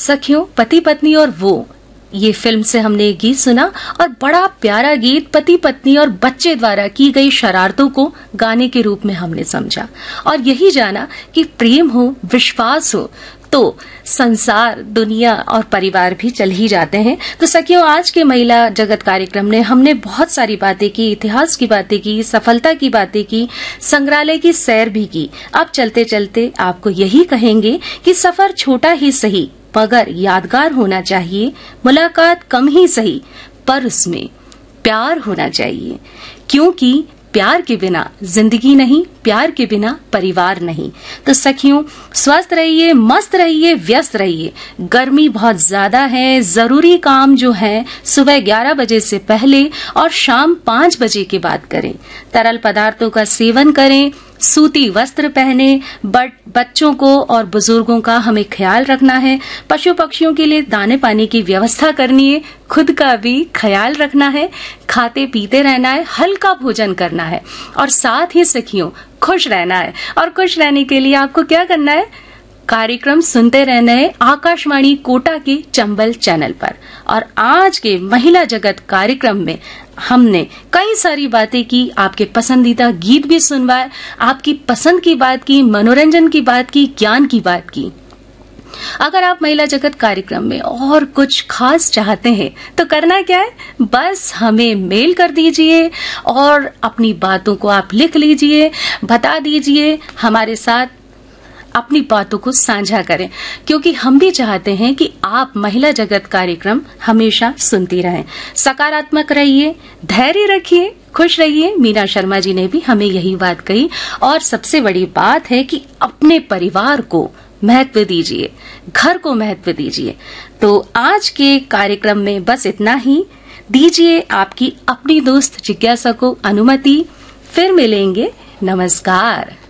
सखियों, पति पत्नी और वो, ये फिल्म से हमने एक गीत सुना और बड़ा प्यारा गीत पति पत्नी और बच्चे द्वारा की गई शरारतों को गाने के रूप में हमने समझा और यही जाना कि प्रेम हो, विश्वास हो तो संसार, दुनिया और परिवार भी चल ही जाते हैं। तो सखियों, आज के महिला जगत कार्यक्रम में हमने बहुत सारी बातें की, इतिहास की बातें की, सफलता की बातें की, संग्रहालय की सैर भी की। अब चलते चलते आपको यही कहेंगे कि सफर छोटा ही सही मगर यादगार होना चाहिए, मुलाकात कम ही सही पर उसमें प्यार होना चाहिए, क्योंकि प्यार के बिना जिंदगी नहीं, प्यार के बिना परिवार नहीं। तो सखियों, स्वस्थ रहिए, मस्त रहिए, व्यस्त रहिए। गर्मी बहुत ज्यादा है, जरूरी काम जो है सुबह 11 बजे से पहले और शाम 5 बजे के बाद करें। तरल पदार्थों का सेवन करें, सूती वस्त्र पहने, बच्चों को और बुजुर्गों का हमें ख्याल रखना है। पशु पक्षियों के लिए दाने पानी की व्यवस्था करनी है, खुद का भी ख्याल रखना है, खाते पीते रहना है, हल्का भोजन करना है और साथ ही सखियों खुश रहना है। और खुश रहने के लिए आपको क्या करना है? कार्यक्रम सुनते रहना है आकाशवाणी कोटा के चंबल चैनल पर। और आज के महिला जगत कार्यक्रम में हमने कई सारी बातें की, आपके पसंदीदा गीत भी सुनवाए, आपकी पसंद की बात की, मनोरंजन की बात की, ज्ञान की बात की। अगर आप महिला जगत कार्यक्रम में और कुछ खास चाहते हैं तो करना क्या है, बस हमें मेल कर दीजिए और अपनी बातों को आप लिख लीजिए, बता दीजिए, हमारे साथ अपनी बातों को साझा करें, क्योंकि हम भी चाहते हैं कि आप महिला जगत कार्यक्रम हमेशा सुनती रहें। सकारात्मक रहिए, धैर्य रखिए, खुश रहिए। मीना शर्मा जी ने भी हमें यही बात कही। और सबसे बड़ी बात है कि अपने परिवार को महत्व दीजिए, घर को महत्व दीजिए। तो आज के कार्यक्रम में बस इतना ही। दीजिए आपकी अपनी दोस्त जिज्ञासा को अनुमति। फिर मिलेंगे। नमस्कार।